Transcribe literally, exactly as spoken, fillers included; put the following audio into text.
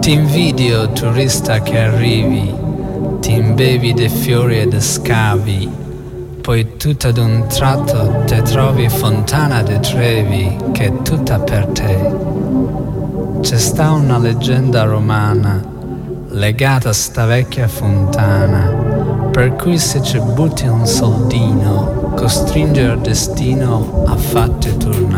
Ti invidio, turista che arrivi, ti imbevi dei fiori ed scavi, poi tutto ad un tratto te trovi Fontana de Trevi, che è tutta per te. C'è sta una leggenda romana legata a sta vecchia fontana, per cui se ci butti un soldino, costringe il destino a farti tornare.